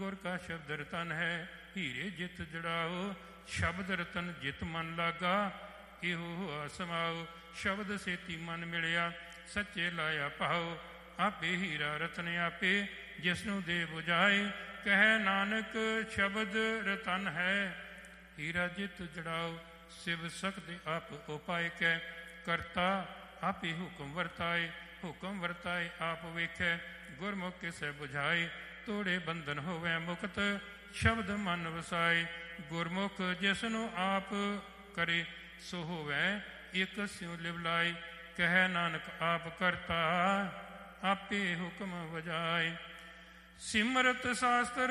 ਗੁਰ ਕਾ ਸ਼ਬਦ ਰਤਨ ਹੈ, ਹੀਰੇ ਜਿਤ ਜੜਾਓ, ਸ਼ਬਦ ਰਤਨ ਜਿਤ ਮਨ ਲਾਗਾ, ਇਹੋ ਹੋਆ ਸਮਾਓ। ਸ਼ਬਦ ਸੇਤੀ ਮਨ ਮਿਲਿਆ, ਸੱਚੇ ਲਾਇਆ ਭਾਓ, ਆਪੇ ਹੀਰਾ ਰਤਨ ਆਪੇ, ਜਿਸਨੂੰ ਦੇ ਬੁਝਾਏ। ਕਹਿ ਨਾਨਕ ਸ਼ਬਦ ਰਤਨ ਹੈ, ਹੀਰਾ ਜਿਤ ਜੜਾਓ, ਸਿਵ ਸਕਤ ਆਪ ਉਪਾਇ ਕੈ, ਕਰਤਾ ਆਪੇ ਹੁਕਮ ਵਰਤਾਏ, ਹੁਕਮ ਵਰਤਾਏ ਆਪ ਵੇਖੈ, ਗੁਰਮੁਖ ਕਿਸੇ ਬੁਝਾਏ। ਤੋੜੇ ਬੰਧਨ ਹੋਵੇ ਮੁਕਤ, ਸ਼ਬਦ ਮਨ ਵਸਾਏ, ਗੁਰਮੁਖ ਜਿਸ ਨੂੰ ਆਪ ਕਰੇ, ਸੋ ਹੋਵੇ ਇਕ ਸਿਉ ਲਿਵਲਾਏ। ਕਹਿ ਨਾਨਕ ਆਪ ਕਰਤਾ, ਆਪੇ ਹੁਕਮ ਵਜਾਏ। ਸਿਮਰਤ ਸ਼ਾਸਤਰ